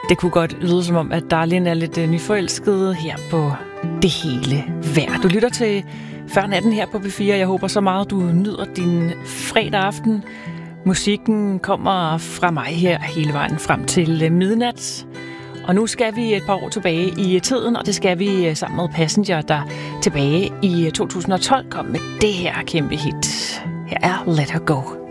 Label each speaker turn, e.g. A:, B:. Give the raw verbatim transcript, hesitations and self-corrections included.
A: Det kunne godt lyde som om, at Darlin er lidt uh, nyforelsket her på Det Hele Værd. Du lytter til før natten her på P fire. Jeg håber så meget, du nyder din fredag aften. Musikken kommer fra mig her hele vejen frem til midnat. Og nu skal vi et par år tilbage i tiden, og det skal vi sammen med Passenger, der tilbage i to tusind og tolv kom med det her kæmpe hit. Her er Let Her Go.